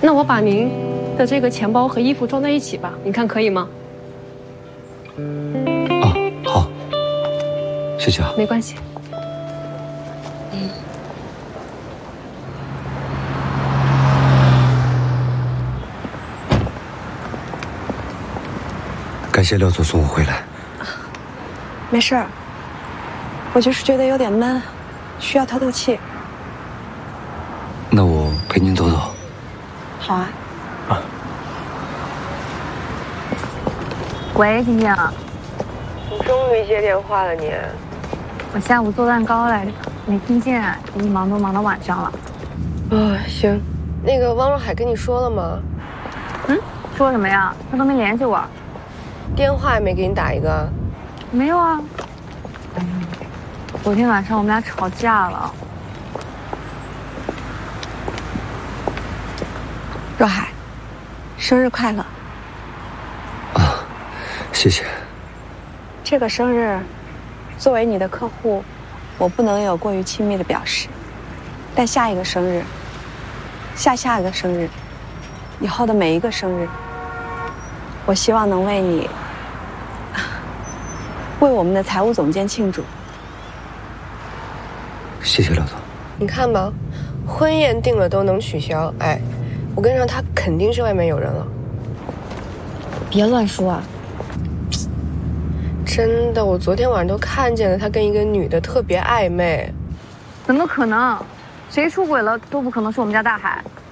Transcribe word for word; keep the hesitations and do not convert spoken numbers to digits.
那我把您的这个钱包和衣服装在一起吧，你看可以吗？ 啊，好，谢谢啊。 没关系。 嗯。感谢廖总送我回来。 没事儿，我就是觉得有点闷，需要透透气。 那我陪您走走。 好啊。 啊。 喂，晶晶。 你终于接电话了你。 我下午做蛋糕来着，没听见，一忙都忙到晚上了。 啊，行。那个汪若海跟你说了吗？ 嗯，说什么呀？他都没联系我。 电话也没给你打一个？ 没有啊。昨天晚上我们俩吵架了。 若海，生日快乐！ 啊，谢谢。 这个生日，作为你的客户，我不能有过于亲密的表示。但下一个生日，下下一个生日，以后的每一个生日，我希望能为你，为我们的财务总监庆祝。 谢谢廖总。 你看吧，婚宴定了都能取消，哎，我跟上他肯定是外面有人了。 别乱说啊！ 真的，我昨天晚上都看见了，他跟一个女的特别暧昧。 怎么可能？谁出轨了都不可能是我们家大海。